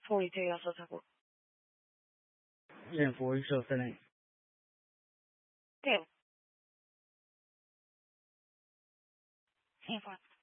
소리 되어서 자고. 任佛设分类。 Two. Same for